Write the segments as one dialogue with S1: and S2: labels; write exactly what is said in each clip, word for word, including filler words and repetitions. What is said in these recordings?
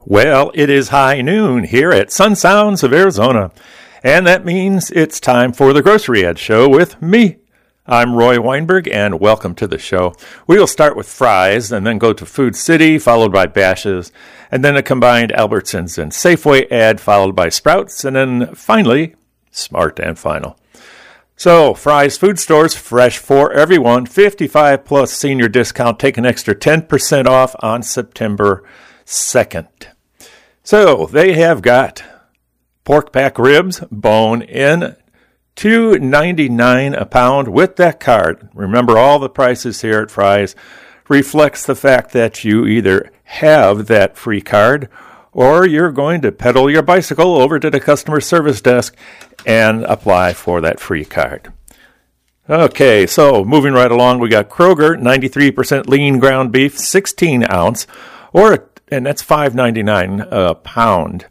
S1: Well, it is high noon here at Sun Sounds of Arizona, and that means it's time for the Grocery Ad Show with me. I'm Roy Weinberg, and welcome to the show. We'll start with Fry's and then go to Food City, followed by Bash's', and then a combined Albertsons and Safeway ad, followed by Sprouts, and then finally, Smart and Final. So, Fry's Food Stores, fresh for everyone, fifty-five plus senior discount, take an extra ten percent off on September second. So, they have got pork pack ribs, bone in, two ninety-nine a pound with that card. Remember, all the prices here at Fry's reflects the fact that you either have that free card or you're going to pedal your bicycle over to the customer service desk and apply for that free card. Okay, so moving right along, we got Kroger, ninety-three percent lean ground beef, sixteen ounce, or and that's five ninety-nine a pound.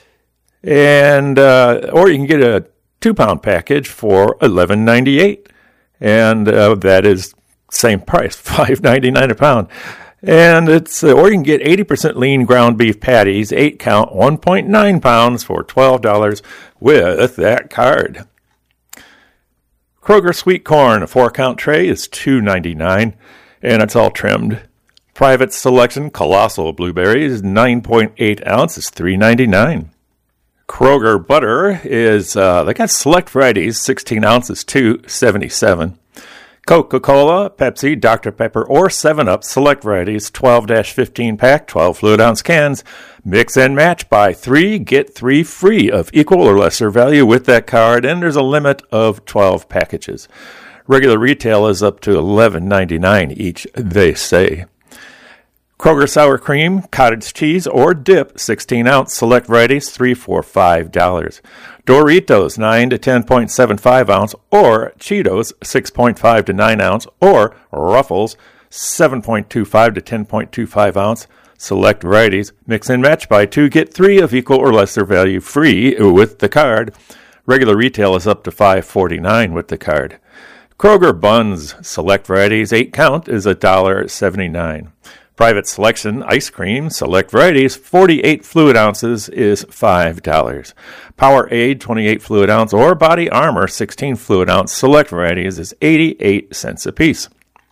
S1: And uh, or you can get a two-pound package for eleven ninety-eight, and uh, that is same price, five ninety-nine a pound. And it's uh, or you can get eighty percent lean ground beef patties, eight count, one point nine pounds for twelve dollars with that card. Kroger sweet corn, a four-count tray is two ninety-nine, and it's all trimmed. Private Selection Colossal Blueberries, nine point eight ounce, is three ninety-nine. Kroger butter is, uh, they got select varieties, sixteen ounces, two seventy-seven. Coca-Cola, Pepsi, Doctor Pepper, or seven up, select varieties, twelve to fifteen pack, twelve fluid ounce cans. Mix and match, buy three, get three free of equal or lesser value with that card, and there's a limit of twelve packages. Regular retail is up to eleven ninety-nine each, they say. Kroger sour cream, cottage cheese, or dip, sixteen ounce, select varieties, three for five dollars. Doritos, nine to ten point seven five ounce, or Cheetos, six point five to nine ounce, or Ruffles, seven point two five to ten point two five ounce, select varieties. Mix and match, buy two, get three of equal or lesser value free with the card. Regular retail is up to five forty-nine with the card. Kroger buns, select varieties, eight count, is one dollar seventy-nine. Private Selection ice cream, select varieties, forty-eight fluid ounces, is five dollars. Powerade, twenty-eight fluid ounce, or Body Armor, sixteen fluid ounce, select varieties, is eighty-eight cents a piece.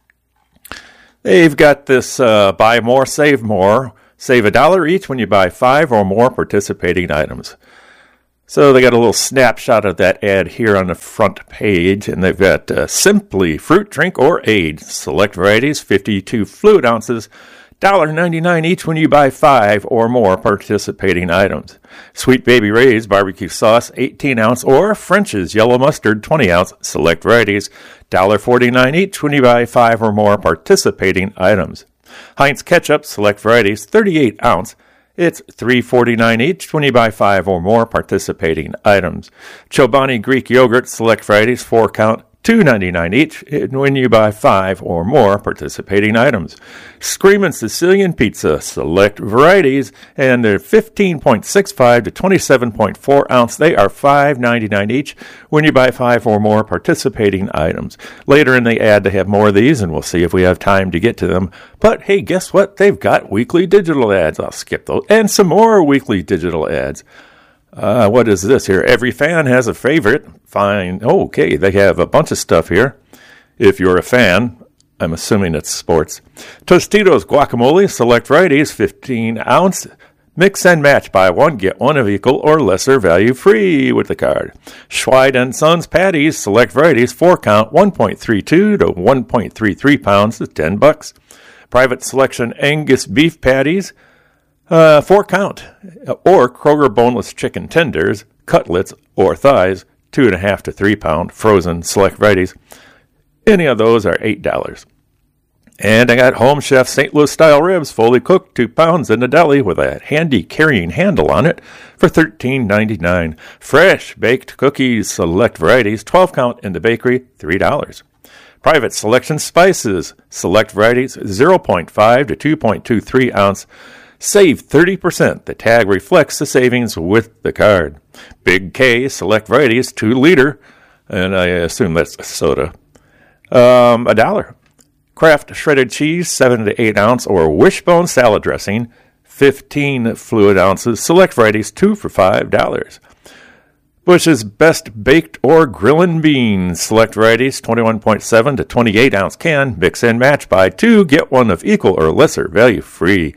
S1: They've got this uh, buy more, save more. Save a dollar each when you buy five or more participating items. So they got a little snapshot of that ad here on the front page, and they've got uh, Simply Fruit Drink or Aid. Select varieties, fifty-two fluid ounces, one ninety-nine each when you buy five or more participating items. Sweet Baby Ray's barbecue sauce, eighteen ounce, or French's yellow mustard, twenty ounce. Select varieties, one forty-nine each when you buy five or more participating items. Heinz ketchup, select varieties, thirty-eight ounce. It's three forty-nine each when you buy five or more participating items. Chobani Greek yogurt, select varieties, four count, two ninety-nine each when you buy five or more participating items. Screamin' Sicilian pizza, select varieties, and they're fifteen point six five to twenty-seven point four ounce. They are five ninety-nine each when you buy five or more participating items. Later in the ad, they have more of these, and we'll see if we have time to get to them. But hey, guess what? They've got weekly digital ads. I'll skip those. And some more weekly digital ads. Uh, what is this here? Every fan has a favorite. Fine. Okay, they have a bunch of stuff here. If you're a fan, I'm assuming it's sports. Tostitos guacamole, select varieties, fifteen ounce. Mix and match, buy one, get one of equal or lesser value free with the card. Schweid and Sons patties, select varieties, four count, one point three two to one point three three pounds, is ten bucks. Private Selection Angus beef patties, Uh, four count, or Kroger boneless chicken tenders, cutlets, or thighs, two and a half to three pound, frozen select varieties. Any of those are eight dollars. And I got Home Chef Saint Louis style ribs, fully cooked, two pounds in the deli with a handy carrying handle on it for thirteen ninety-nine. Fresh baked cookies, select varieties, twelve count in the bakery, three dollars. Private Selection spices, select varieties, zero point five to two point two three ounce. Save thirty percent. The tag reflects the savings with the card. Big K, select varieties, two liter, and I assume that's soda. Um, a dollar. Kraft shredded cheese, seven to eight ounce, or Wishbone salad dressing, fifteen fluid ounces, select varieties, two for five dollars. Bush's Best Baked or Grillin' Beans, select varieties, twenty-one point seven to twenty-eight ounce can, mix and match, buy two, get one of equal or lesser value free.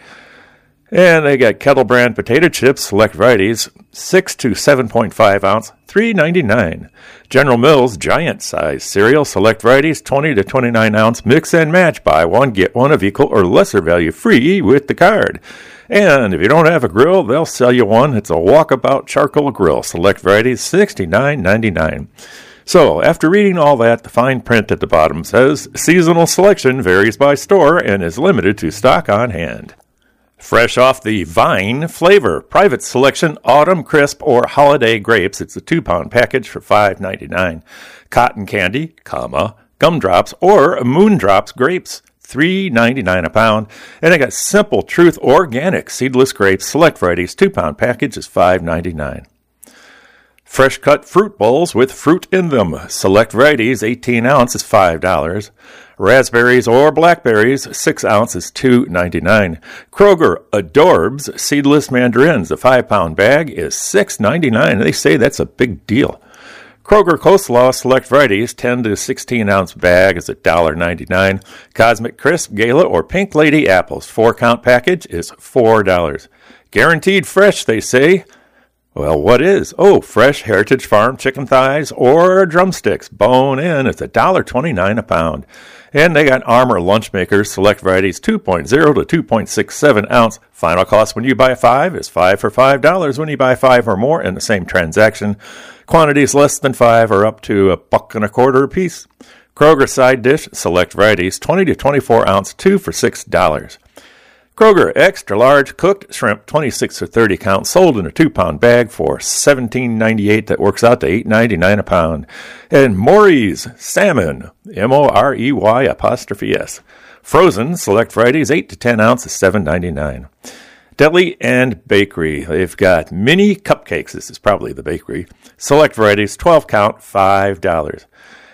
S1: And they got Kettle Brand potato chips, select varieties, six to seven point five ounce, three ninety-nine. General Mills giant size cereal, select varieties, twenty to twenty-nine ounce, mix and match, buy one, get one of equal or lesser value free with the card. And if you don't have a grill, they'll sell you one. It's a Walkabout charcoal grill, select varieties, sixty-nine ninety-nine. So, after reading all that, the fine print at the bottom says, seasonal selection varies by store and is limited to stock on hand. Fresh off the Vine Flavor Private Selection Autumn Crisp or Holiday Grapes. It's a two-pound package for five ninety-nine. Cotton candy, comma, gumdrops or moondrops grapes, three ninety-nine a pound. And I got Simple Truth Organic Seedless Grapes, select varieties, two-pound package is five ninety-nine. Fresh cut fruit bowls with fruit in them, select varieties, eighteen ounce is five dollars. Raspberries or blackberries, six ounce is two ninety-nine. Kroger Adorbs Seedless Mandarins, a five-pound bag is six ninety-nine. They say that's a big deal. Kroger Coleslaw select varieties, ten to sixteen ounce bag is one ninety-nine. Cosmic Crisp Gala or Pink Lady apples, four-count package is four dollars. Guaranteed fresh, they say. Well, what is? Oh, fresh Heritage Farm chicken thighs or drumsticks, bone in. It's one twenty-nine a pound. And they got Armor Lunch Makers, select varieties, two point oh to two point six seven ounce. Final cost when you buy five is five for five dollars when you buy five or more in the same transaction. Quantities less than five are up to a buck and a quarter a piece. Kroger Side Dish, select varieties, twenty to twenty-four ounce, two for six dollars. Kroger Extra Large Cooked Shrimp, twenty-six to thirty count, sold in a two-pound bag for seventeen ninety-eight. That works out to eight ninety-nine a pound. And Maury's Salmon, M O R E Y apostrophe S. Frozen, select varieties, eight to ten ounce, seven ninety-nine. Deli and Bakery, they've got mini cupcakes. This is probably the bakery. Select varieties, twelve count, five dollars.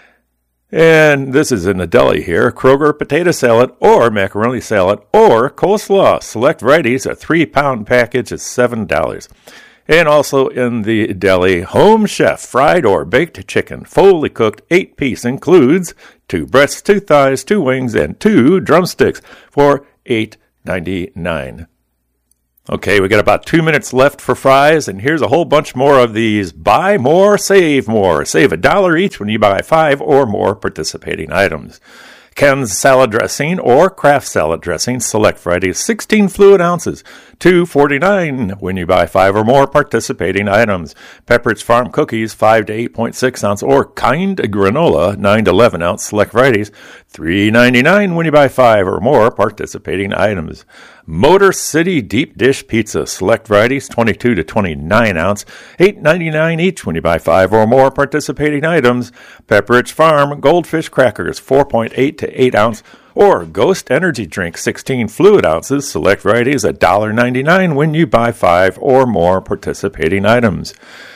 S1: And this is in the deli here. Kroger potato salad or macaroni salad or coleslaw. Select varieties, a three-pound package is seven dollars. And also in the deli, Home Chef fried or baked chicken, fully cooked, eight-piece, includes two breasts, two thighs, two wings, and two drumsticks for eight ninety-nine. Okay, we got about two minutes left for fries, and here's a whole bunch more of these. Buy more, save more. Save a dollar each when you buy five or more participating items. Ken's salad dressing or Kraft salad dressing, select varieties, sixteen fluid ounces, two forty-nine when you buy five or more participating items. Pepperidge Farm cookies, five to eight point six ounce or Kind granola, nine to eleven ounce, select varieties, three ninety-nine when you buy five or more participating items. Motor City Deep Dish Pizza, select varieties, twenty-two to twenty-nine ounce, eight ninety-nine each when you buy five or more participating items. Pepperidge Farm Goldfish Crackers, four point eight to eight ounce, or Ghost Energy Drink, sixteen fluid ounces, select varieties, one ninety-nine when you buy five or more participating items.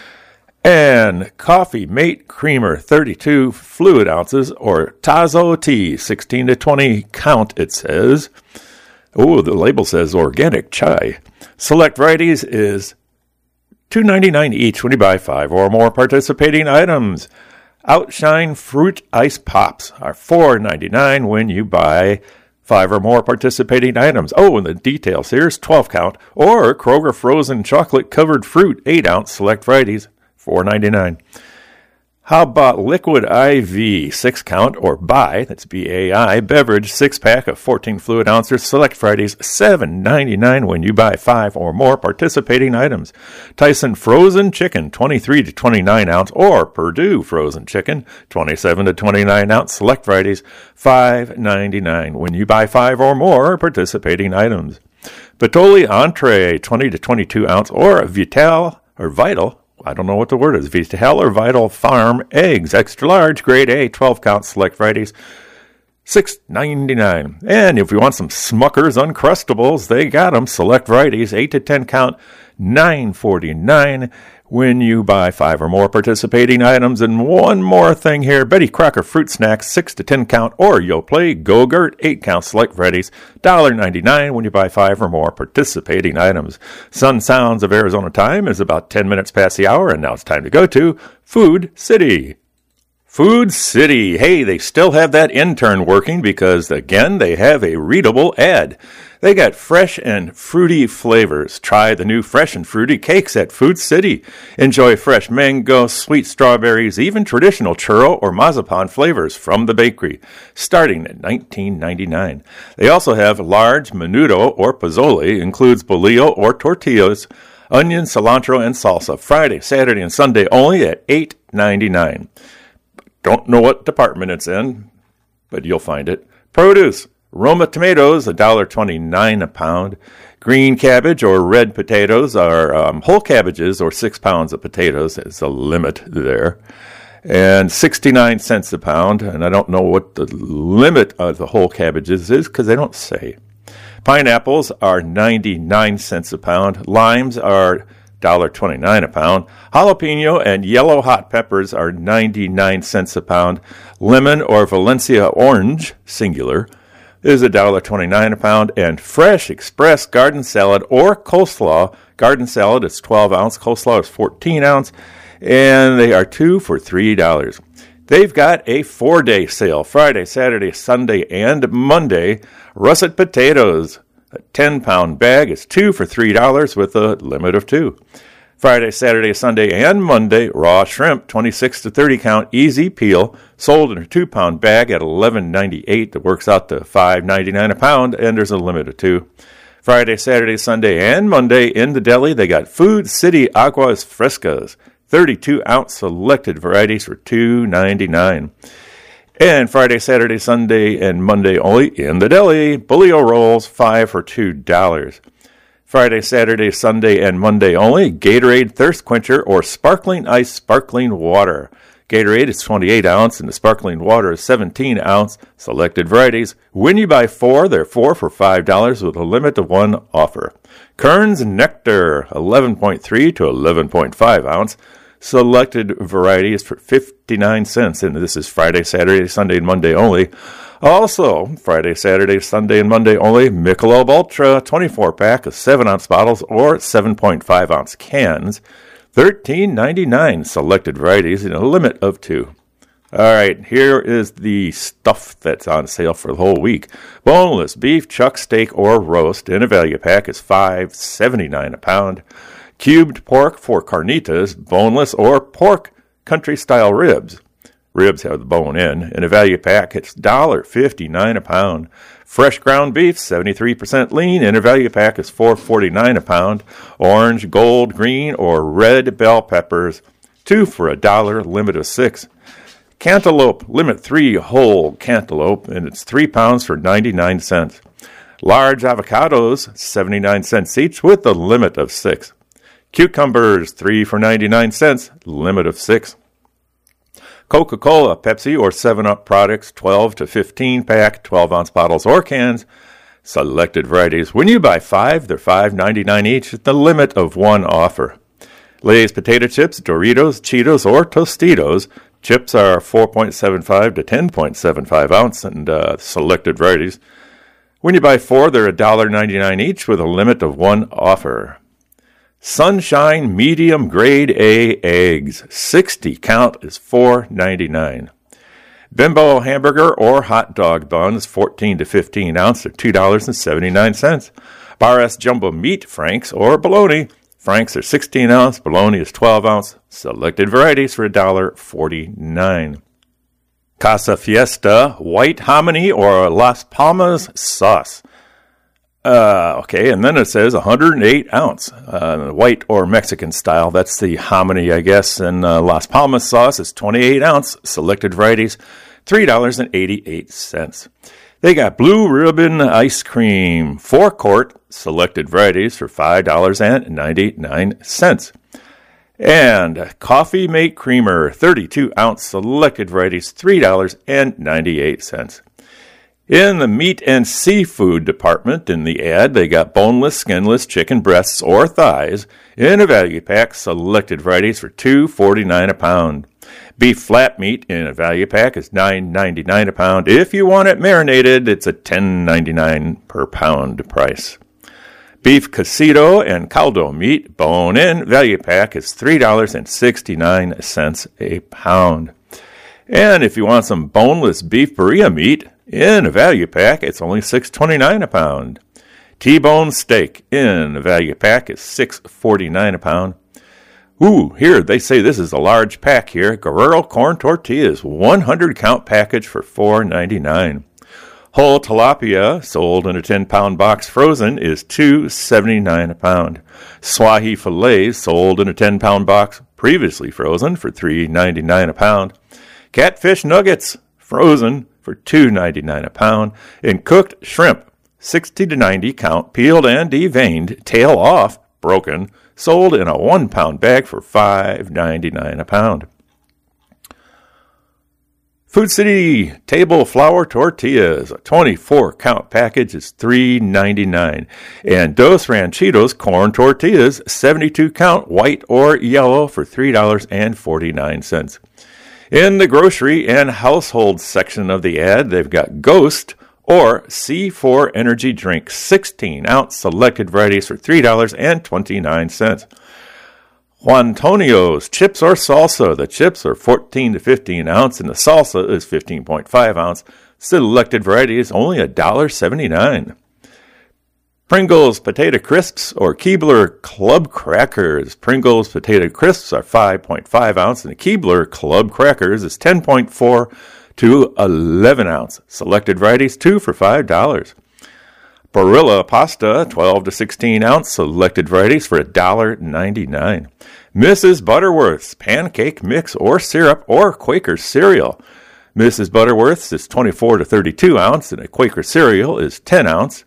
S1: And Coffee Mate Creamer, thirty-two fluid ounces, or Tazo Tea, sixteen to twenty count, it says. Oh, the label says organic chai. Select varieties is two ninety-nine each when you buy five or more participating items. Outshine Fruit Ice Pops are four ninety-nine when you buy five or more participating items. Oh, and the details here's twelve count, or Kroger Frozen Chocolate Covered Fruit, eight ounce, select varieties, four ninety-nine. How about Liquid I V, six count, or Bai, that's B A I, beverage, six pack of fourteen fluid ounces, select varieties, seven ninety-nine when you buy five or more participating items. Tyson Frozen Chicken, twenty-three to twenty-nine ounce, or Purdue Frozen Chicken, twenty-seven to twenty-nine ounce, select varieties, five ninety-nine when you buy five or more participating items. Bertolli Entree, twenty to twenty-two ounce, or Vital, or Vital, I don't know what the word is, Vital or Vital Farm Eggs, extra large, grade A, twelve count, select varieties, six ninety-nine. And if you want some Smucker's Uncrustables, they got them, select varieties, eight to ten count, nine forty-nine when you buy five or more participating items. And one more thing here, Betty Crocker fruit snacks, six to ten count, or Yoplait Go-Gurt, eight count select varieties, one dollar ninety-nine when you buy five or more participating items. Sun Sounds of Arizona time is about ten minutes past the hour, and now it's time to go to Food City. Food City. Hey, they still have that intern working because, again, they have a readable ad. They got fresh and fruity flavors. Try the new fresh and fruity cakes at Food City. Enjoy fresh mango, sweet strawberries, even traditional churro or marzipan flavors from the bakery, starting at nineteen ninety-nine dollars. They also have large menudo or pozole, includes bolillo or tortillas, onion, cilantro, and salsa. Friday, Saturday, and Sunday only at eight ninety-nine. Don't know what department it's in, but you'll find it. Produce. Roma tomatoes, one dollar twenty-nine a pound. Green cabbage or red potatoes are um, whole cabbages or six pounds of potatoes. It's a limit there. And sixty-nine cents a pound. And I don't know what the limit of the whole cabbages is because they don't say. Pineapples are ninety-nine cents a pound. Limes are one dollar twenty-nine a pound. Jalapeno and yellow hot peppers are ninety-nine cents a pound. Lemon or Valencia orange, singular, is one dollar twenty-nine a pound. And fresh express garden salad or coleslaw. Garden salad is twelve ounce. Coleslaw is fourteen ounce. And they are two for three dollars. They've got a four-day sale, Friday, Saturday, Sunday, and Monday. Russet potatoes. A ten pound bag is two for three dollars with a limit of two. Friday, Saturday, Sunday, and Monday, raw shrimp, twenty-six to thirty count, easy peel, sold in a two pound bag at eleven ninety-eight. That works out to five ninety-nine a pound, and there's a limit of two. Friday, Saturday, Sunday, and Monday in the deli, they got Food City Aguas Frescas, thirty-two ounce selected varieties for two ninety-nine. And Friday, Saturday, Sunday, and Monday only in the deli, bolillo rolls, five for two dollars. Friday, Saturday, Sunday, and Monday only, Gatorade Thirst Quencher or Sparkling Ice Sparkling Water. Gatorade is twenty-eight ounce and the sparkling water is seventeen ounce. Selected varieties. When you buy four, they're four for five dollars with a limit of one offer. Kern's Nectar, eleven point three to eleven point five ounce. Selected varieties for fifty-nine cents, and this is Friday, Saturday, Sunday, and Monday only. Also, Friday, Saturday, Sunday, and Monday only, Michelob Ultra twenty-four pack of seven ounce bottles or seven point five ounce cans, thirteen ninety-nine. Selected varieties and a limit of two. All right, here is the stuff that's on sale for the whole week. Boneless beef, chuck steak, or roast in a value pack is five seventy-nine a pound. Cubed pork for carnitas, boneless or pork country-style ribs. Ribs have the bone in. In a value pack, it's one dollar fifty-nine a pound. Fresh ground beef, seventy-three percent lean. In a value pack is four forty-nine a pound. Orange, gold, green, or red bell peppers, two for a dollar, limit of six. Cantaloupe, limit three whole cantaloupe, and it's three pounds for ninety-nine cents. Large avocados, seventy-nine cents each, with a limit of six. Cucumbers, three for ninety-nine cents, limit of six. Coca-Cola, Pepsi, or seven up products, twelve to fifteen pack, twelve ounce bottles or cans. Selected varieties. When you buy five, they're five ninety-nine each, the limit of one offer. Lay's potato chips, Doritos, Cheetos, or Tostitos. Chips are four point seven five to ten point seven five ounce and uh, selected varieties. When you buy four, they're one dollar ninety-nine each with a limit of one offer. Sunshine Medium Grade A Eggs, sixty count is four ninety-nine. Bimbo hamburger or hot dog buns, fourteen to fifteen ounce, are two dollars and seventy-nine cents. Bar S Jumbo Meat Franks or bologna. Franks are sixteen ounce, bologna is twelve ounce. Selected varieties for one dollar forty-nine. Casa Fiesta White Hominy or Las Palmas Sauce. Uh, okay, and then it says one hundred eight ounce, uh, white or Mexican style. That's the hominy, I guess. And uh, Las Palmas sauce is twenty-eight ounce. Selected varieties, three dollars and eighty-eight cents. They got Blue Ribbon ice cream, four quart, selected varieties for five dollars and ninety-nine cents. And Coffee Mate Creamer, thirty-two ounce, selected varieties, three dollars and ninety-eight cents. In the meat and seafood department in the ad, they got boneless, skinless chicken breasts or thighs in a value pack, selected varieties for two dollars and forty-nine cents a pound. Beef flat meat in a value pack is nine dollars and ninety-nine cents a pound. If you want it marinated, it's a ten dollars and ninety-nine cents per pound price. Beef casito and caldo meat bone-in value pack is three dollars and sixty-nine cents a pound. And if you want some boneless beef birria meat in a value pack, it's only six dollars and twenty-nine cents a pound. T-bone steak in a value pack is six dollars and forty-nine cents a pound. Ooh, here, they say this is a large pack here. Guerrero corn tortillas, one hundred count package for four dollars and ninety-nine cents. Whole tilapia, sold in a ten-pound box frozen, is two dollars and seventy-nine cents a pound. Swahi fillets, sold in a ten-pound box, previously frozen, for three dollars and ninety-nine cents a pound. Catfish nuggets, frozen, for two dollars and ninety-nine cents a pound. And cooked shrimp, sixty to ninety count, peeled and deveined, tail off, broken, sold in a one-pound bag for five dollars and ninety-nine cents a pound. Food City table flour tortillas, a twenty-four count package is three dollars and ninety-nine cents. And Dos Ranchitos corn tortillas, seventy-two count, white or yellow, for three dollars and forty-nine cents. In the grocery and household section of the ad, they've got Ghost or C four energy drink, sixteen ounce selected varieties for three dollars and twenty-nine cents. Juantonio's chips or salsa. The chips are fourteen to fifteen ounce and the salsa is fifteen point five ounce. Selected varieties only one dollar and seventy-nine cents. Pringles Potato Crisps or Keebler Club Crackers. Pringles Potato Crisps are five point five ounce and the Keebler Club Crackers is ten point four to eleven ounce. Selected varieties two for five dollars. Barilla Pasta, twelve to sixteen ounce, selected varieties for one dollar and ninety-nine cents. Missus Butterworth's pancake mix or syrup or Quaker cereal. Missus Butterworth's is twenty-four to thirty-two ounce and a Quaker cereal is ten ounce.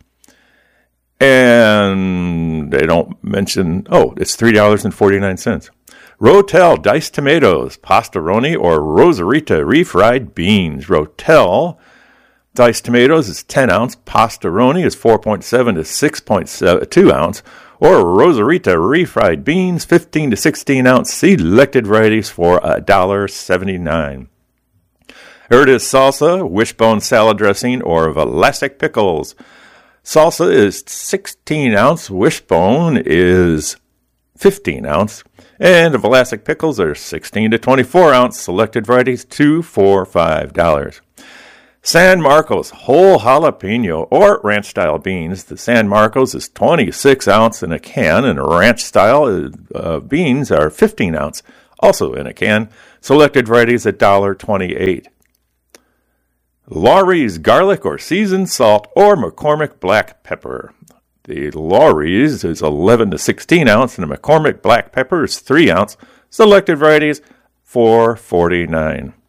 S1: And they don't mention, oh, it's three dollars and forty-nine cents. Rotel diced tomatoes, pastaroni or Rosarita refried beans. Rotel diced tomatoes is ten ounce, pastaroni is four point seven to six point two ounce, or Rosarita refried beans, fifteen to sixteen ounce, selected varieties for one dollar and seventy-nine cents. Here it is salsa, wishbone salad dressing, or Vlasic pickles. Salsa is sixteen ounce, wishbone is fifteen ounce, and the Vlasic pickles are sixteen to twenty-four ounce, selected varieties two for five dollars. San Marcos whole jalapeno or ranch style beans. The San Marcos is twenty-six ounce in a can, and ranch style uh, beans are fifteen ounce, also in a can. Selected varieties one dollar and twenty-eight cents. Lawry's garlic or seasoned salt or McCormick black pepper. The Lawry's is eleven to sixteen ounce, and the McCormick black pepper is three ounce. Selected varieties four dollars and forty-nine cents.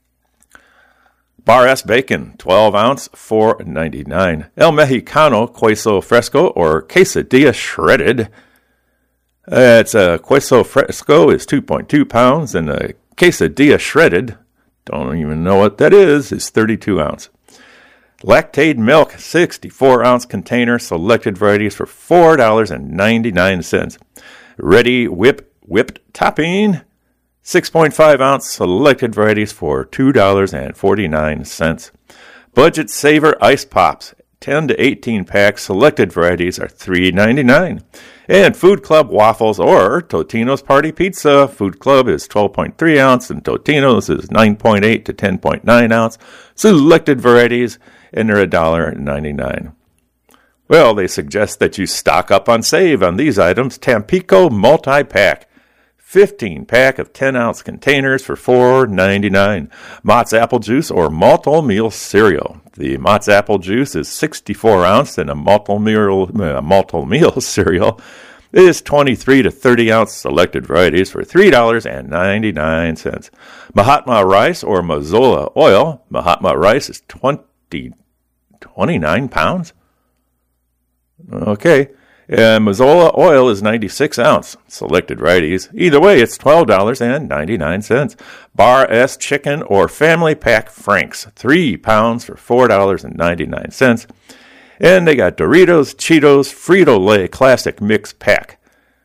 S1: Bar S Bacon, twelve ounce, four dollars and ninety-nine cents. El Mexicano Queso Fresco or Quesadilla Shredded. Uh, it's a Queso Fresco is two point two pounds, and a Quesadilla Shredded, don't even know what that is, is thirty-two ounce. Lactaid milk, sixty-four ounce container, selected varieties for four dollars and ninety-nine cents. Ready Whip whipped topping, six point five ounce, selected varieties for two dollars and forty-nine cents. Budget Saver Ice Pops, ten to eighteen packs, selected varieties are three dollars and ninety-nine cents. And Food Club waffles or Totino's Party Pizza. Food Club is twelve point three ounce and Totino's is nine point eight to ten point nine ounce. Selected varieties, and they're one dollar and ninety-nine cents. Well, they suggest that you stock up on save on these items. Tampico multi-pack, fifteen pack of ten ounce containers for four dollars and ninety-nine cents. Mott's apple juice or malt meal cereal. The Mott's apple juice is sixty-four ounce, and a malt meal, uh, malt meal cereal is twenty-three to thirty ounce, selected varieties for three dollars and ninety-nine cents. Mahatma rice or Mazola oil. Mahatma rice is twenty, twenty-nine pounds. Okay. And Mazola oil is ninety-six ounce, selected varieties. Either way, it's twelve dollars and ninety-nine cents. Bar S chicken or family pack Franks, three pounds for four dollars and ninety-nine cents. And they got Doritos, Cheetos, Frito-Lay Classic Mix Pack.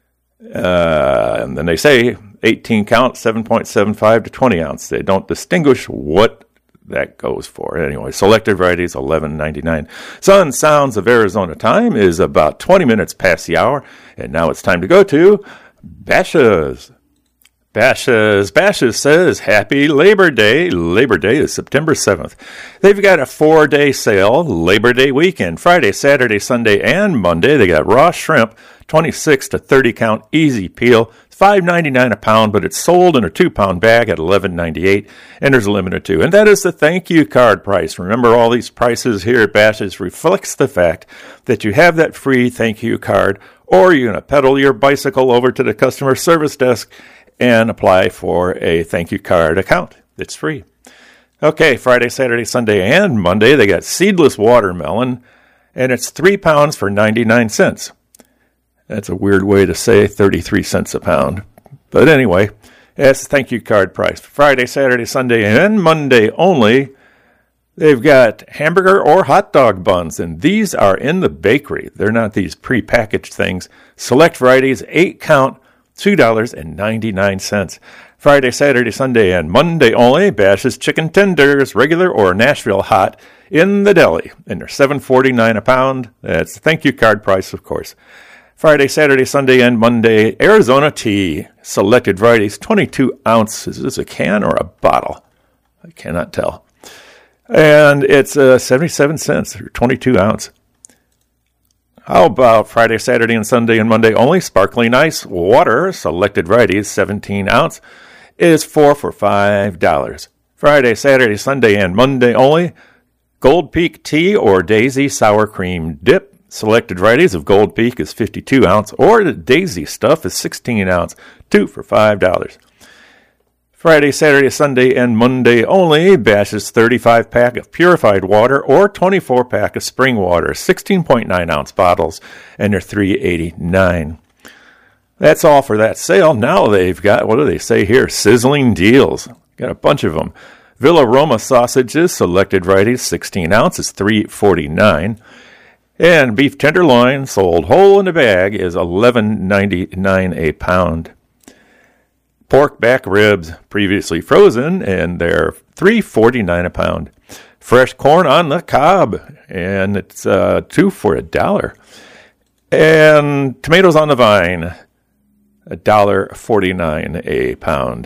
S1: Uh, and then they say eighteen count, seven point seven five to twenty ounce. They don't distinguish what that goes for. Anyway, selected varieties, eleven ninety-nine. Sun Sounds of Arizona time is about twenty minutes past the hour, and now it's time to go to Bashas'. Bashas'. Bashas' says, Happy Labor Day. Labor Day is September seventh. They've got a four-day sale, Labor Day weekend, Friday, Saturday, Sunday, and Monday. They got raw shrimp, twenty-six to thirty count, easy peel. It's five ninety-nine a pound, but it's sold in a two-pound bag at eleven ninety-eight, and there's a limit of two. And that is the thank you card price. Remember, all these prices here at Bashas' reflects the fact that you have that free thank you card, or you're going to pedal your bicycle over to the customer service desk and apply for a thank you card account. It's free. Okay, Friday, Saturday, Sunday, and Monday, they got seedless watermelon, and it's three pounds for ninety-nine cents. That's a weird way to say thirty-three cents a pound. But anyway, that's the thank you card price. Friday, Saturday, Sunday, and Monday only, they've got hamburger or hot dog buns, and these are in the bakery. They're not these pre-packaged things. Select varieties, eight count, two dollars and ninety-nine cents. Friday, Saturday, Sunday, and Monday only, Bashas' chicken tenders, regular or Nashville hot, in the deli. And they're seven forty-nine a pound. That's the thank you card price, of course. Friday, Saturday, Sunday, and Monday, Arizona tea, selected varieties, twenty-two ounce. Is this a can or a bottle? I cannot tell. And it's uh, seventy-seven cents, or twenty-two ounce. How about Friday, Saturday, and Sunday, and Monday only? Sparkling ice water, selected varieties, seventeen ounce, is four for five dollars. Friday, Saturday, Sunday, and Monday only. Gold Peak tea or Daisy sour cream dip. Selected varieties of Gold Peak is fifty-two ounce, or the Daisy stuff is sixteen ounce, two for five dollars. Friday, Saturday, Sunday, and Monday only, Bashas' thirty-five pack of purified water or twenty-four pack of spring water, sixteen point nine ounce bottles, and they're three eighty-nine. That's all for that sale. Now they've got, what do they say here? Sizzling deals. Got a bunch of them. Villa Roma sausages, selected varieties, sixteen ounce, is three forty-nine. And beef tenderloin, sold whole in a bag, is eleven ninety-nine a pound. Pork back ribs, previously frozen, and they're three forty-nine a pound. Fresh corn on the cob, and it's uh, two for a dollar. And tomatoes on the vine, a dollar forty-nine a pound.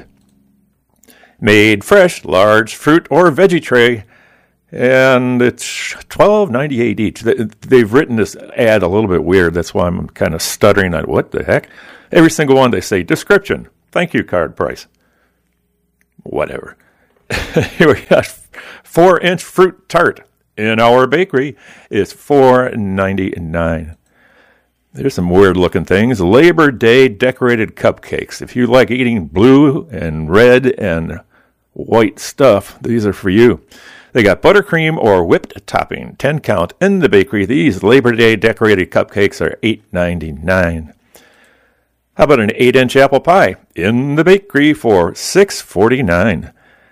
S1: Made fresh, large fruit or veggie tray, and it's twelve ninety-eight each. They've written this ad a little bit weird. That's why I'm kind of stuttering on what the heck. Every single one they say, description, thank you card price. Whatever. Here we got four-inch fruit tart in our bakery. It's four ninety-nine. There's some weird-looking things. Labor Day decorated cupcakes. If you like eating blue and red and white stuff, these are for you. They got buttercream or whipped topping, ten count in the bakery. These Labor Day decorated cupcakes are eight ninety-nine. How about an eight-inch apple pie in the bakery for six forty-nine?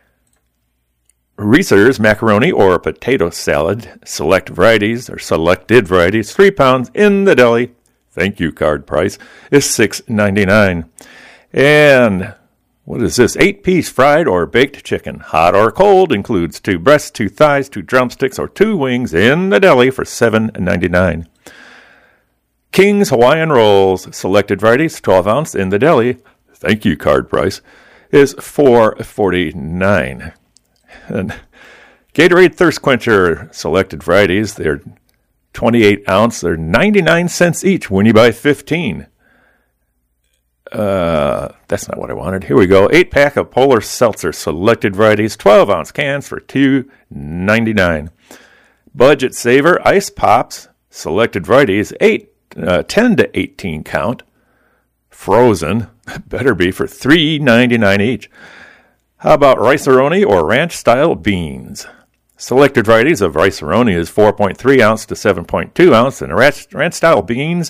S1: Reese's macaroni or potato salad, select varieties or selected varieties, three pounds in the deli. Thank you card price is six ninety-nine. And what is this? Eight-piece fried or baked chicken, hot or cold, includes two breasts, two thighs, two drumsticks, or two wings in the deli for seven ninety-nine. King's Hawaiian Rolls, selected varieties, twelve ounce in the deli. Thank you card price is four forty-nine. And Gatorade Thirst Quencher, selected varieties, they're twenty-eight ounce. They're ninety-nine cents each when you buy fifteen. Uh, that's not what I wanted. Here we go. Eight pack of Polar Seltzer, selected varieties, twelve ounce cans for two ninety-nine. Budget Saver Ice Pops, selected varieties, eight, uh, ten to eighteen count. Frozen, better be for three ninety-nine each. How about Rice-A-Roni or ranch-style beans? Selected varieties of Rice-A-Roni is four point three ounce to seven point two ounce, and ranch-style beans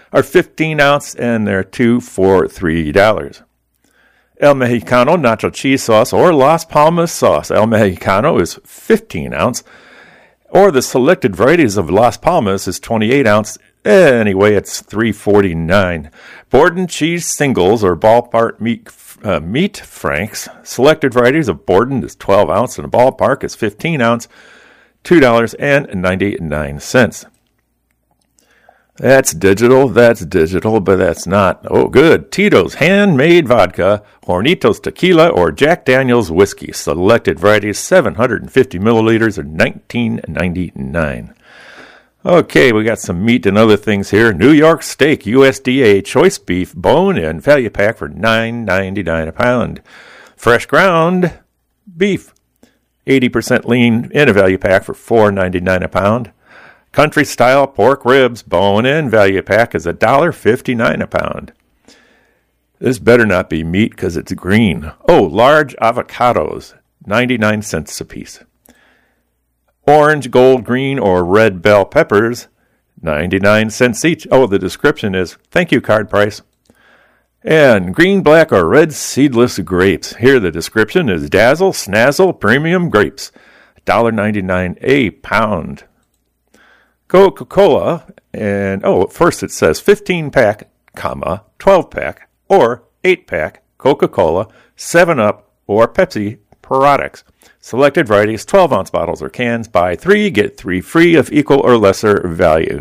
S1: are fifteen ounce, and they're two for three dollars. El Mexicano nacho cheese sauce or Las Palmas sauce. El Mexicano is fifteen ounce, or the selected varieties of Las Palmas is twenty-eight ounce. Anyway, it's three forty-nine. Borden cheese singles or ballpark meat uh, meat franks. Selected varieties of Borden is twelve ounce, and a ballpark is fifteen ounce, two dollars and ninety-nine cents. That's digital, that's digital, but that's not. Oh, good. Tito's handmade vodka, Hornitos tequila, or Jack Daniel's whiskey. Selected varieties, seven hundred fifty milliliters, or nineteen ninety-nine. Okay, we got some meat and other things here. New York steak, U S D A choice beef, bone and value pack for nine ninety-nine a pound. Fresh ground beef, eighty percent lean in a value pack for four ninety-nine a pound. Country style pork ribs, bone in value pack is one dollar fifty-nine a pound. This better not be meat because it's green. Oh, large avocados, ninety-nine cents a piece. Orange, gold, green, or red bell peppers, ninety-nine cents each. Oh, the description is, thank you, card price. And green, black, or red seedless grapes. Here the description is Dazzle, Snazzle, Premium Grapes, one dollar ninety-nine a pound. Coca-Cola, and oh, first it says fifteen pack, comma, twelve pack, or eight pack, Coca-Cola, seven up, or Pepsi products. Selected varieties, twelve ounce bottles or cans. Buy three, get three free of equal or lesser value.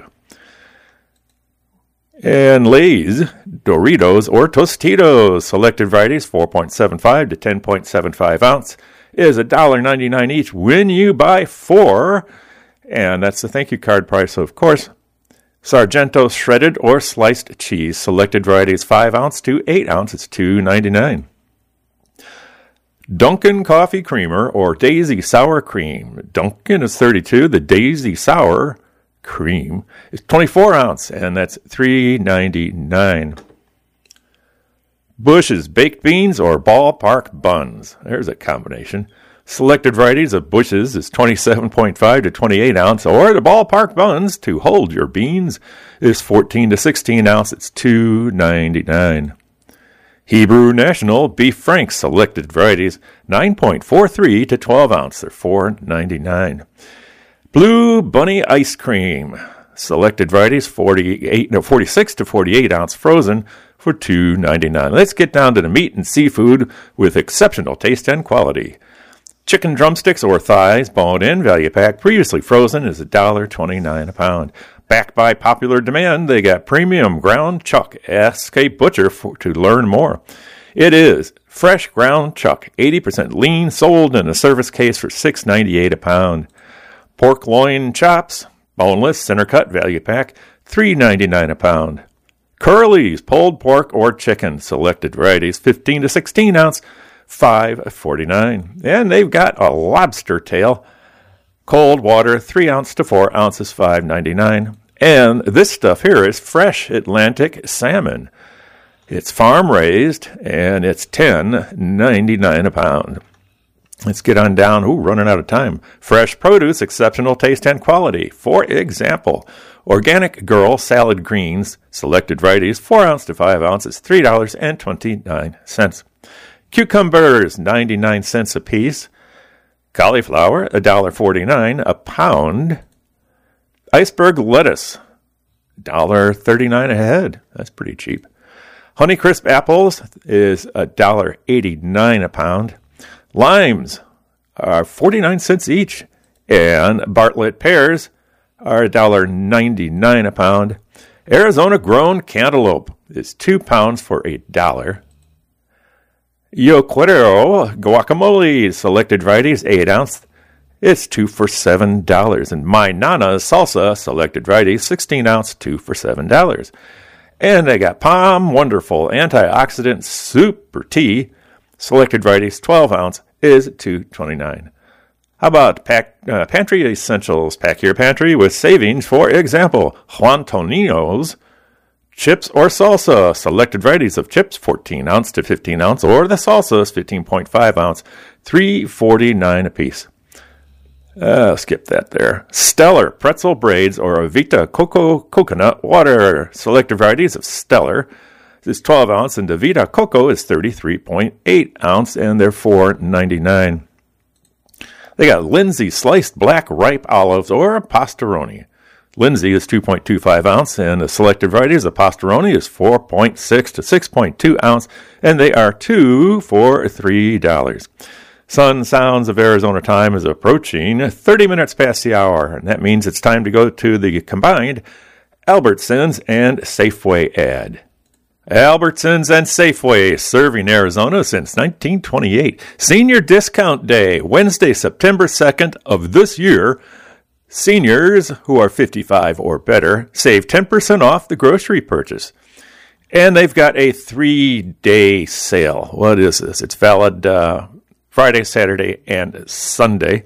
S1: And Lay's, Doritos, or Tostitos. Selected varieties, four point seven five to ten point seven five ounce, is one dollar ninety-nine each when you buy four. And that's the thank you card price, of course. Sargento shredded or sliced cheese. Selected varieties, five ounce to eight ounce. It's two ninety-nine. Dunkin' Coffee Creamer or Daisy Sour Cream. Dunkin' is thirty-two. The Daisy Sour Cream is twenty-four ounce, and that's three ninety-nine. Bush's baked beans or ballpark buns. There's a combination. Selected varieties of Bush's is twenty-seven point five to twenty-eight ounce, or the ballpark buns to hold your beans is fourteen to sixteen ounce. It's two ninety-nine. Hebrew National Beef Franks selected varieties nine point four three to twelve ounce. They're four ninety-nine. Blue Bunny Ice Cream selected varieties forty-eight no forty-six to forty-eight ounce frozen for two ninety-nine. Let's get down to the meat and seafood with exceptional taste and quality. Chicken drumsticks or thighs, bone in, value pack, previously frozen, is one dollar twenty-nine a pound. Backed by popular demand, they got premium ground chuck. Ask a butcher for, to learn more. It is fresh ground chuck, eighty percent lean, sold in a service case for six ninety-eight a pound. Pork loin chops, boneless, center cut, value pack, three ninety-nine a pound. Curly's, pulled pork or chicken, selected varieties, fifteen to sixteen ounce, five forty-nine. And they've got a lobster tail, cold water, three ounce to four ounces, five ninety-nine. And this stuff here is fresh Atlantic salmon. It's farm raised, and it's ten ninety-nine a pound. Let's get on down. Ooh, running out of time. Fresh produce, exceptional taste and quality. For example, Organic Girl salad greens, selected varieties, four ounce to five ounces, three dollars and twenty-nine cents. Cucumbers, ninety-nine cents a piece. Cauliflower, one dollar forty-nine a pound. Iceberg lettuce, one dollar thirty-nine a head. That's pretty cheap. Honeycrisp apples is one dollar eighty-nine a pound. Limes are forty-nine cents each. And Bartlett pears are one dollar ninety-nine a pound. Arizona-grown cantaloupe is two pounds for a dollar. Yo Quiero guacamole, selected varieties, eight ounce. It's two for seven dollars. And My Nana's salsa, selected varieties, sixteen ounce, two for seven dollars. And they got Palm Wonderful antioxidant super tea, selected varieties, twelve ounce, is two twenty-nine. How about pack, uh, pantry essentials? Pack your pantry with savings. For example, Juan Tonino's chips or salsa, selected varieties of chips, fourteen ounce to fifteen ounce, or the salsas, fifteen point five ounce, three forty-nine a piece. Uh, skip that there. Stellar pretzel braids or Avita Cocoa coconut water. Selected varieties of Stellar is twelve ounce and Avita Cocoa is thirty-three point eight ounce and they're four ninety-nine. They got Lindsay sliced black ripe olives or Pastaroni. Lindsay is two point two five ounce and the selected varieties of Pastaroni is four point six to six point two ounce and they are two for three dollars. Sun Sounds of Arizona time is approaching thirty minutes past the hour, and that means it's time to go to the combined Albertsons and Safeway ad. Albertsons and Safeway, serving Arizona since nineteen twenty-eight. Senior Discount Day, Wednesday, September second of this year. Seniors who are fifty-five or better save ten percent off the grocery purchase. And they've got a three-day sale. What is this? It's valid uh, Friday, Saturday, and Sunday.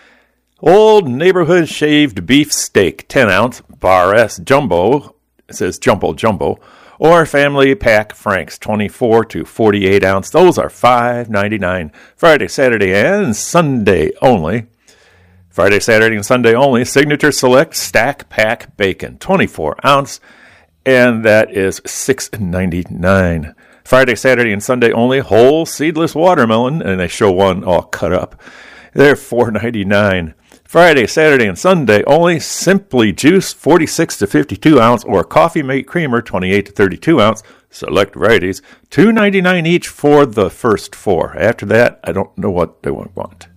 S1: Old Neighborhood Shaved Beef Steak, ten ounce, Bar S Jumbo, it says Jumbo Jumbo, or Family Pack Franks, twenty-four to forty-eight ounce. Those are five ninety-nine. Friday, Saturday, and Sunday only. Friday, Saturday, and Sunday only. Signature Select Stack Pack Bacon, twenty-four ounce, and that is six ninety-nine. Friday, Saturday, and Sunday only, whole seedless watermelon, and they show one all cut up. They're four ninety-nine. Friday, Saturday, and Sunday only, Simply Juice, forty-six to fifty-two ounce, or Coffee Mate Creamer, twenty-eight to thirty-two ounce, select varieties, two ninety-nine each for the first four. After that, I don't know what they want.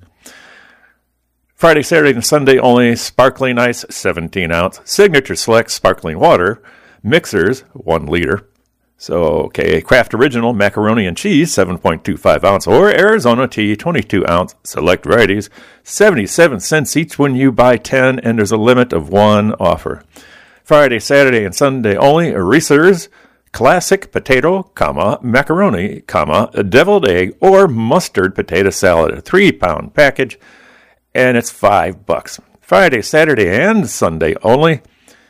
S1: Friday, Saturday, and Sunday only, Sparkling Ice, seventeen ounce, Signature Select Sparkling Water, Mixers, one liter. So, okay, Kraft Original Macaroni and Cheese, seven point two five ounce, or Arizona Tea, twenty-two ounce, select varieties, seventy-seven cents each when you buy ten, and there's a limit of one offer. Friday, Saturday, and Sunday only, Reese's Classic Potato, comma, Macaroni, comma, Deviled Egg, or Mustard Potato Salad, a three-pound package, and it's five bucks. Friday, Saturday, and Sunday only,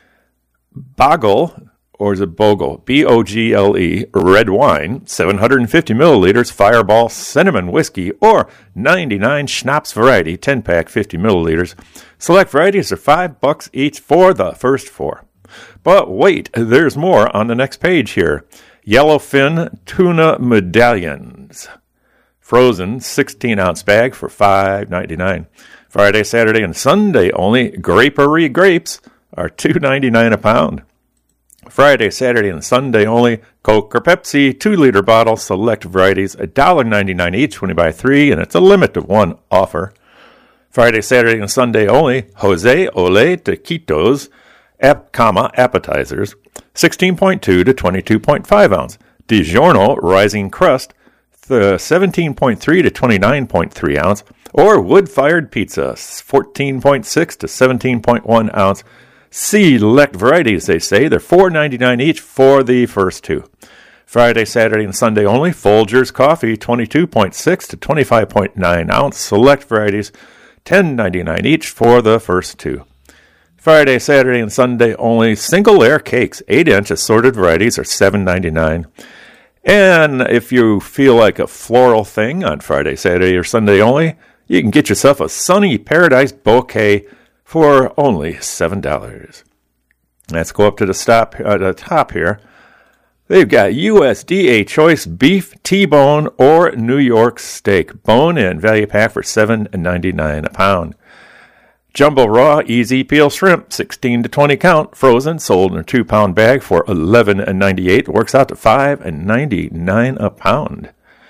S1: Boggle, or is it Bogle? B O G L E, red wine, seven hundred fifty milliliters, Fireball cinnamon whiskey, or ninety-nine Schnapps variety, ten pack, fifty milliliters. Select varieties are five bucks each for the first four. But wait, there's more on the next page here. Yellowfin tuna medallions, frozen sixteen ounce bag for five ninety-nine. Friday, Saturday, and Sunday only, Grapery grapes are two ninety-nine a pound. Friday, Saturday, and Sunday only, Coke or Pepsi, two liter bottle, select varieties, one ninety-nine each when you buy three, and it's a limit of one offer. Friday, Saturday, and Sunday only, Jose Ole Taquitos, ap, comma, appetizers, sixteen point two to twenty-two point five ounce. DiGiorno Rising Crust, the seventeen point three to twenty-nine point three ounce, or wood-fired pizza, fourteen point six to seventeen point one ounce. Select varieties, they say. They're four ninety-nine each for the first two. Friday, Saturday, and Sunday only. Folgers coffee, twenty-two point six to twenty-five point nine ounce. Select varieties, ten ninety-nine each for the first two. Friday, Saturday, and Sunday only. Single layer cakes, eight inch assorted varieties are seven ninety-nine. And if you feel like a floral thing on Friday, Saturday, or Sunday only, you can get yourself a Sunny Paradise bouquet for only seven dollars. Let's go up to the, stop, uh, the top here. They've got U S D A Choice Beef, T-Bone, or New York Steak. Bone-in value pack for seven ninety-nine a pound. Jumbo Raw Easy Peel Shrimp, sixteen to twenty count, frozen, sold in a two-pound bag for eleven ninety-eight. Works out to five ninety-nine a pound.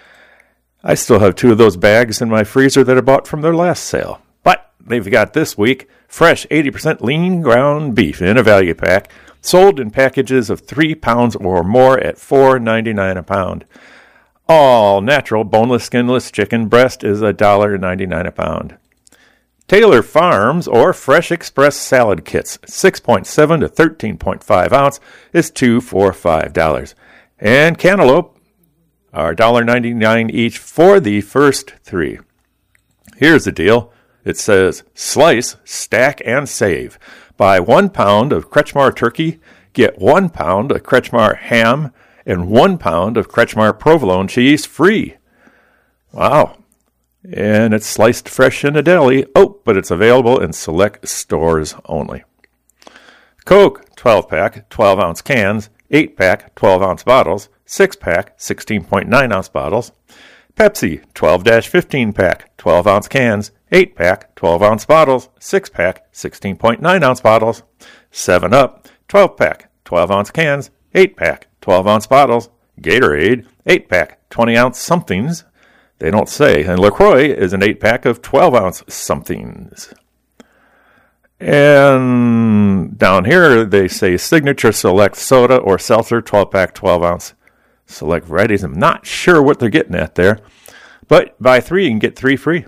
S1: I still have two of those bags in my freezer that I bought from their last sale. But they've got this week fresh eighty percent lean ground beef in a value pack, sold in packages of three pounds or more at four ninety-nine a pound. All natural boneless, skinless chicken breast is one dollar ninety-nine a pound. Taylor Farms or Fresh Express salad kits, six point seven to thirteen point five ounce, is two for five dollars. And cantaloupe are one dollar ninety-nine each for the first three. Here's the deal. It says, slice, stack, and save. Buy one pound of Kretschmar turkey, get one pound of Kretschmar ham, and one pound of Kretschmar provolone cheese free. Wow. And it's sliced fresh in a deli. Oh, but it's available in select stores only. Coke, twelve-pack, twelve-ounce cans, eight-pack, twelve-ounce bottles, six-pack, sixteen point nine ounce bottles. Pepsi, twelve to fifteen pack, twelve-ounce cans, eight-pack, twelve-ounce bottles, six-pack, sixteen point nine ounce bottles. seven up, twelve-pack, twelve-ounce cans, eight-pack, twelve-ounce bottles. Gatorade, eight-pack, twenty-ounce somethings. They don't say. And LaCroix is an eight-pack of twelve-ounce somethings. And down here, they say Signature Select Soda or Seltzer, twelve-pack, twelve-ounce select varieties. I'm not sure what they're getting at there. But buy three, you can get three free.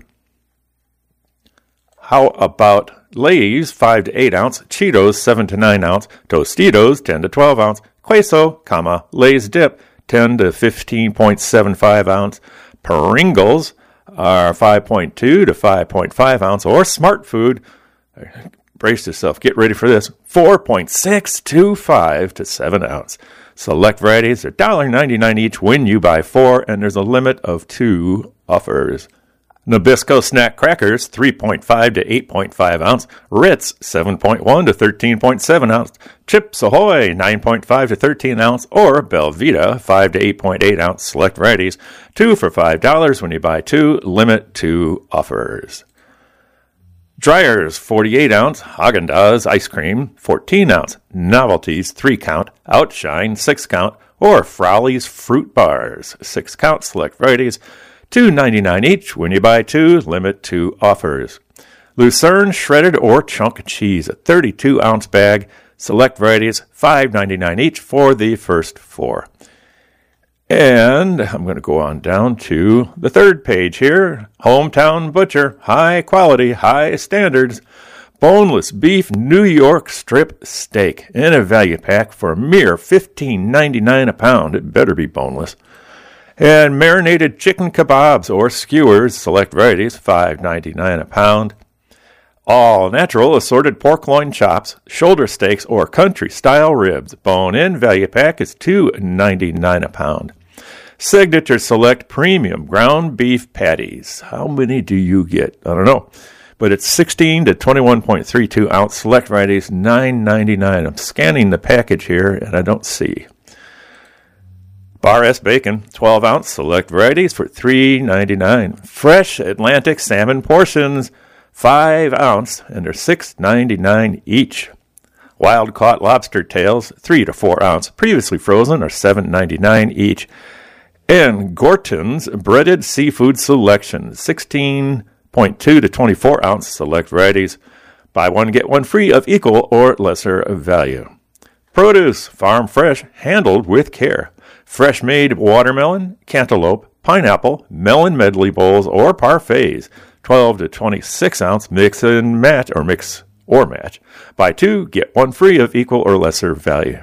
S1: How about Lay's, five to eight ounce, Cheetos, seven to nine ounce, Tostitos, ten to twelve ounce, Queso, comma, Lay's Dip, ten to fifteen point seven five ounce, Pringles are five point two to five point five ounce, or Smart Food, brace yourself, get ready for this, four point six two five to seven ounce. Select varieties are one dollar ninety-nine each when you buy four, and there's a limit of two offers. Nabisco Snack Crackers, three point five to eight point five ounce. Ritz, seven point one to thirteen point seven ounce. Chips Ahoy, nine point five to thirteen ounce. Or Belvita, five to eight point eight ounce. Select varieties, two for five dollars when you buy two. Limit two offers. Dreyer's, forty-eight ounce. Haagen-Dazs Ice Cream, fourteen ounce. Novelties, three count. Outshine, six count. Or Frowley's Fruit Bars, six count. Select varieties, two ninety-nine each when you buy two. Limit two offers. Lucerne shredded or chunk cheese, a thirty-two ounce bag. Select varieties, five ninety-nine each for the first four. And I'm going to go on down to the third page here. Hometown Butcher, high quality, high standards. Boneless beef New York strip steak in a value pack for a mere fifteen ninety-nine a pound. It better be boneless. And marinated chicken kebabs or skewers, select varieties, five ninety-nine a pound. All natural assorted pork loin chops, shoulder steaks, or country-style ribs. Bone-in value pack is two ninety-nine a pound. Signature Select Premium ground beef patties. How many do you get? I don't know. But it's sixteen to twenty-one point three two ounce. Select varieties, nine ninety-nine. I'm scanning the package here, and I don't see. Bar S Bacon, twelve ounce, select varieties for three ninety-nine. Fresh Atlantic salmon portions, five ounce, and they're six ninety-nine each. Wild caught lobster tails, three to four ounce, previously frozen, are seven ninety-nine each. And Gorton's breaded seafood selection, sixteen point two to twenty-four ounce, select varieties. Buy one, get one free of equal or lesser value. Produce, farm fresh, handled with care. Fresh-made watermelon, cantaloupe, pineapple, melon medley bowls, or parfaits, twelve to twenty-six ounce, mix and match, or mix or match. Buy two, get one free of equal or lesser value.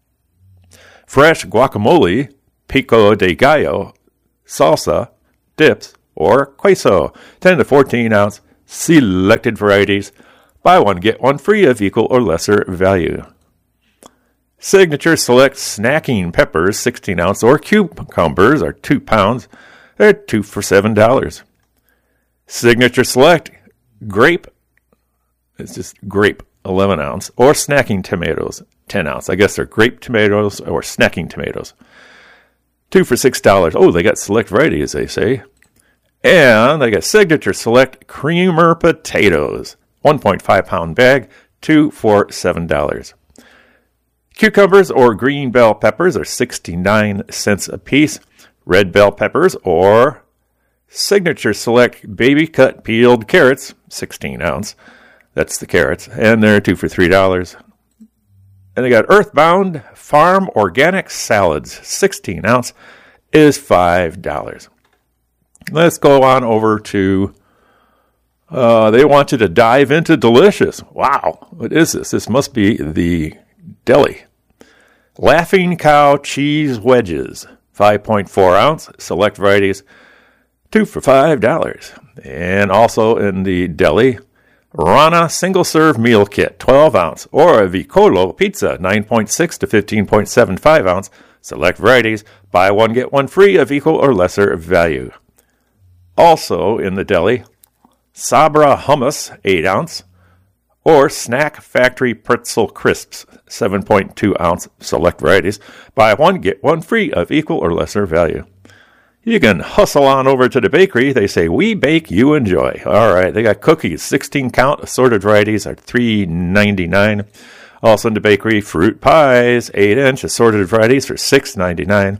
S1: Fresh guacamole, pico de gallo, salsa, dips, or queso, ten to fourteen ounce, selected varieties. Buy one, get one free of equal or lesser value. Signature Select Snacking Peppers, sixteen ounce, or cucumbers are two pounds. They're two for seven dollars. Signature Select Grape, it's just grape, eleven ounce, or snacking tomatoes, ten ounce. I guess they're grape tomatoes or snacking tomatoes. Two for six dollars. Oh, they got select varieties, they say. And they got Signature Select Creamer Potatoes, one point five pound bag, two for seven dollars. Cucumbers or green bell peppers are sixty-nine cents a piece. Red bell peppers or Signature Select Baby Cut Peeled Carrots, sixteen ounce. That's the carrots. And they're two for three dollars. And they got Earthbound Farm Organic Salads, sixteen ounce, is five dollars. Let's go on over to, uh, they want you to dive into Delicious. Wow, what is this? This must be the deli. Laughing Cow Cheese Wedges, five point four ounce, select varieties, two for five dollars. And also in the deli, Rana Single Serve Meal Kit, twelve ounce, or a Vicolo Pizza, nine point six to fifteen point seven five ounce, select varieties, buy one, get one free of equal or lesser value. Also in the deli, Sabra hummus, eight ounce, or Snack Factory Pretzel Crisps, seven point two ounce, select varieties. Buy one, get one free of equal or lesser value. You can hustle on over to the bakery. They say, we bake, you enjoy. All right, they got cookies, sixteen count, assorted varieties are three ninety-nine. Also in the bakery, fruit pies, eight inch, assorted varieties for six ninety-nine.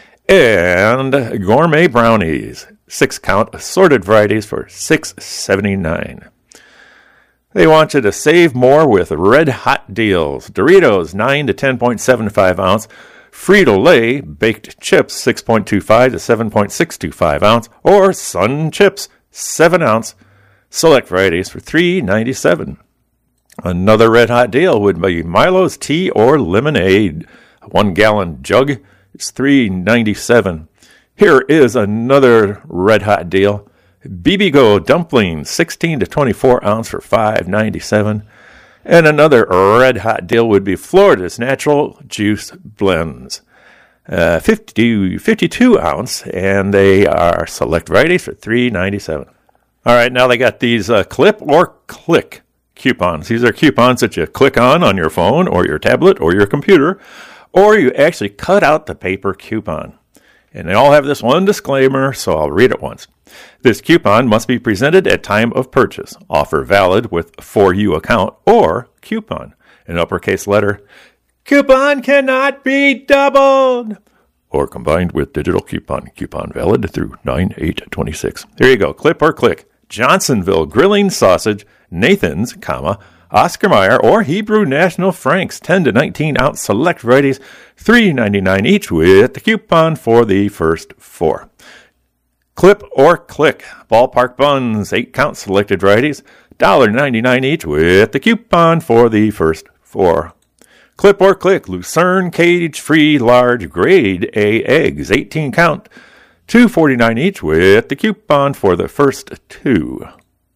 S1: And gourmet brownies, six count, assorted varieties for six seventy-nine. They want you to save more with red hot deals. Doritos, nine to ten point seven five ounce. Frito-Lay baked chips, six point two five to seven point six two five ounce. Or Sun Chips, seven ounce. Select varieties for three ninety-seven. Another red hot deal would be Milo's tea or lemonade. A one gallon jug is three ninety-seven. Here is another red hot deal. B B Go dumplings, sixteen to twenty-four ounce for five ninety-seven. And another red hot deal would be Florida's Natural Juice Blends, uh, fifty, fifty-two ounce, and they are select varieties for three ninety-seven. All right, now they got these uh, clip or click coupons. These are coupons that you click on on your phone or your tablet or your computer, or you actually cut out the paper coupon. And they all have this one disclaimer, so I'll read it once. This coupon must be presented at time of purchase. Offer valid with For You account or coupon. In uppercase letter, coupon cannot be doubled. Or combined with digital coupon. Coupon valid through nine eight twenty-six. There you go. Clip or click. Johnsonville grilling sausage, Nathan's, comma, Oscar Mayer, or Hebrew National Franks, ten to nineteen ounce select varieties, three ninety-nine each with the coupon for the first four. Clip or click. Ballpark buns, eight count selected varieties, one ninety-nine each with the coupon for the first four. Clip or click. Lucerne cage-free large grade A eggs, eighteen count, two forty-nine each with the coupon for the first two.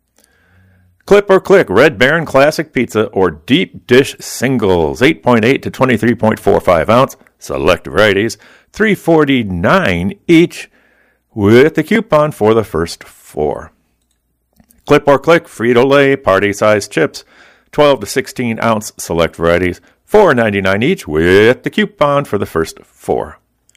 S1: Clip or click. Red Baron Classic Pizza or Deep Dish Singles, eight point eight to twenty-three point four five ounce, select varieties, three forty-nine each with the coupon for the first four. Clip or click. Frito-Lay party-sized chips, twelve to sixteen ounce, select varieties, four ninety-nine each with the coupon for the first four.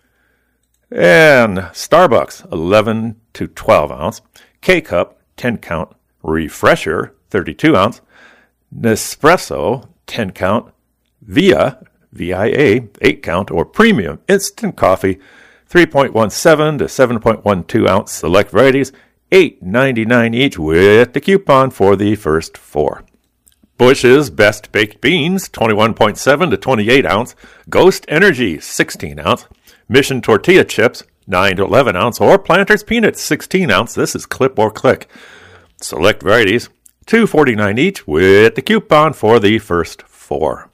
S1: And Starbucks, eleven to twelve ounce, K-Cup, ten count, Refresher, thirty-two ounce, Nespresso, ten count, Via, V I A, eight count, or Premium Instant Coffee, three point one seven to seven point one two ounce, select varieties, eight ninety-nine each with the coupon for the first four. Bush's Best Baked Beans, twenty-one point seven to twenty-eight ounce, Ghost Energy, sixteen ounce, Mission Tortilla Chips, nine to eleven ounce, or Planters Peanuts, sixteen ounce. This is clip or click. Select varieties, two forty-nine each with the coupon for the first four.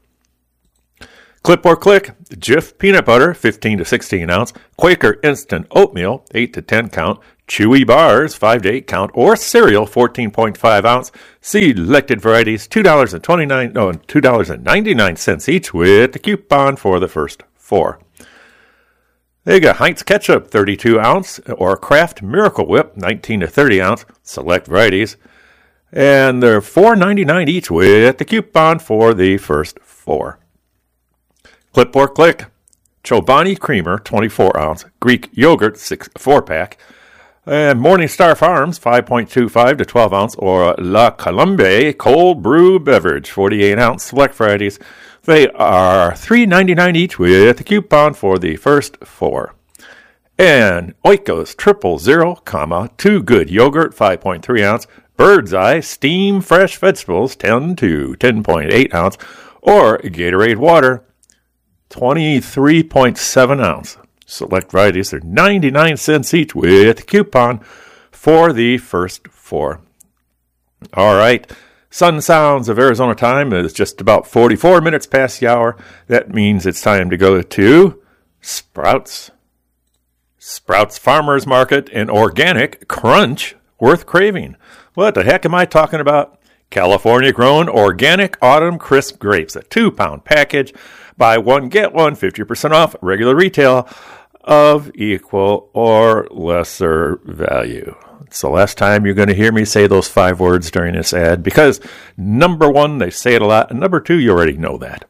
S1: Clip or click. Jif Peanut Butter, fifteen to sixteen ounce, Quaker Instant Oatmeal, eight to ten count, Chewy Bars, five to eight count, or Cereal, fourteen point five ounce. Selected varieties, two dollars and twenty-nine no, two dollars and ninety-nine cents each with the coupon for the first four. They got Heinz Ketchup, thirty-two ounce, or Kraft Miracle Whip, nineteen to thirty ounce, select varieties. And they're four ninety-nine each with the coupon for the first four. Clip or click. Chobani Creamer, twenty-four ounce, Greek Yogurt, six, four pack. And Morningstar Farms, five point two five to twelve ounce, or La Colombe Cold Brew Beverage, forty-eight ounce, select varieties. They are three ninety-nine each with the coupon for the first four. And Oikos Triple Zero, comma, Too Good Yogurt, five point three ounce, Bird's Eye Steam Fresh Vegetables, ten to ten point eight ounce, or Gatorade Water, twenty-three point seven ounce. Select varieties are ninety-nine cents each with the coupon for the first four. All right. Sun Sounds of Arizona time is just about forty-four minutes past the hour. That means it's time to go to Sprouts. Sprouts Farmers Market and Organic Crunch worth craving. What the heck am I talking about? California grown organic autumn crisp grapes, a two pound package. Buy one, get one, fifty percent off regular retail. of equal or lesser value. It's the last time you're going to hear me say those five words during this ad because, number one, they say it a lot, and number two, you already know that.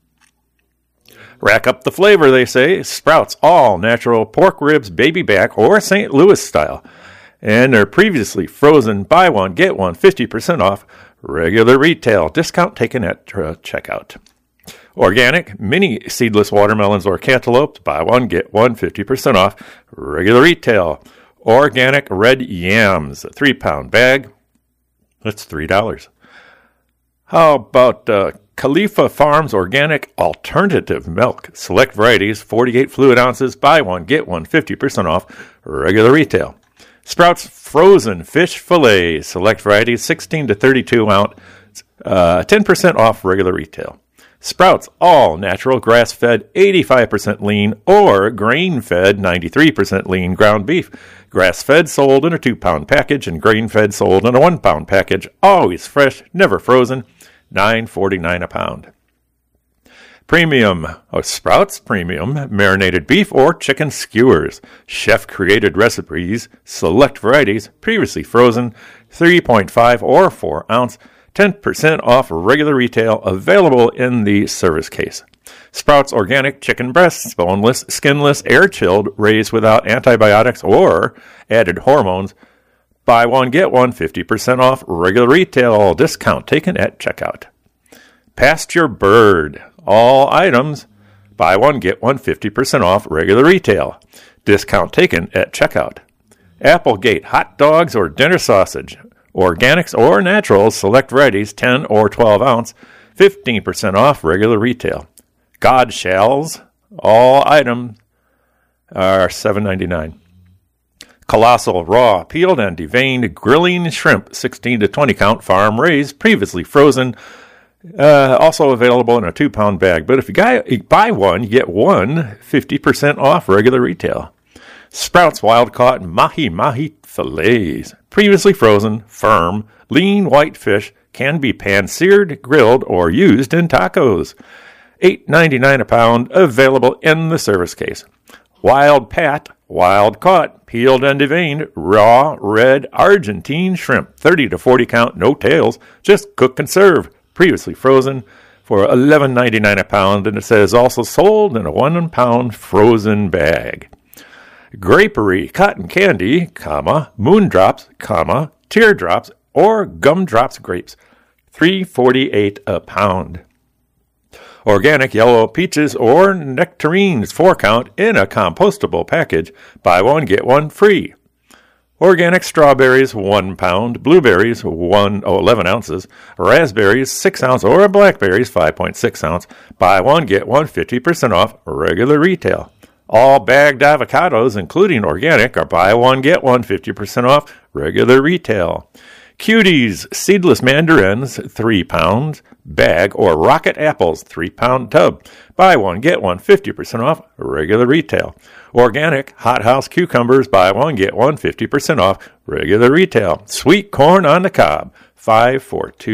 S1: Rack up the flavor, they say. Sprouts all natural pork ribs, baby back, or Saint Louis style. And they're previously frozen, buy one, get one, fifty percent off, regular retail, discount taken at uh, checkout. Organic, mini seedless watermelons or cantaloupes, buy one, get one, fifty percent off, regular retail. Organic red yams, a three-pound bag, that's three dollars. How about uh, Khalifa Farms Organic Alternative Milk, select varieties, forty-eight fluid ounces, buy one, get one, fifty percent off, regular retail. Sprouts Frozen Fish Fillet, select varieties, sixteen to thirty-two ounce, uh, ten percent off regular retail. Sprouts All Natural Grass-Fed eighty-five percent lean or grain-fed ninety-three percent lean ground beef. Grass-fed sold in a two-pound package and grain-fed sold in a one-pound package. Always fresh, never frozen, nine forty-nine a pound. Premium oh, Sprouts Premium marinated beef or chicken skewers. Chef-created recipes, select varieties, previously frozen, three point five or four ounce, ten percent off regular retail, available in the service case. Sprouts Organic Chicken Breasts, boneless, skinless, air-chilled, raised without antibiotics or added hormones. Buy one, get one, fifty percent off regular retail, discount taken at checkout. Pasture Bird, all items, buy one, get one, fifty percent off regular retail, discount taken at checkout. Applegate Hot Dogs or Dinner Sausage, organics or naturals, select varieties, ten or twelve ounce, fifteen percent off regular retail. God Shells, all items are seven ninety-nine. Colossal Raw, peeled and deveined grilling shrimp, sixteen to twenty count, farm raised, previously frozen, uh, also available in a two-pound bag. But if you, guy, you buy one, you get one, fifty percent off regular retail. Sprouts Wild-Caught Mahi-Mahi Fillets, previously frozen, firm, lean white fish, can be pan-seared, grilled, or used in tacos. eight ninety-nine a pound, available in the service case. Wild Pat, wild-caught, peeled and deveined, raw, red, Argentine shrimp, thirty to forty count, no tails, just cook and serve, previously frozen, for eleven ninety-nine a pound, and it says also sold in a one-pound frozen bag. Grapery cotton candy, comma, moondrops, comma, teardrops, or gumdrops grapes, three forty-eight a pound. Organic yellow peaches or nectarines, four count, in a compostable package, buy one, get one free. Organic strawberries, one pound, blueberries, one, oh, eleven ounces, raspberries, six ounce, or blackberries, five point six ounce, buy one, get one, fifty percent off, regular retail. All bagged avocados, including organic, are buy one, get one, fifty percent off, regular retail. Cuties, seedless mandarins, three pounds, bag, or rocket apples, three pound tub. Buy one, get one, fifty percent off, regular retail. Organic hothouse cucumbers, buy one, get one, fifty percent off, regular retail. Sweet corn on the cob, five for two.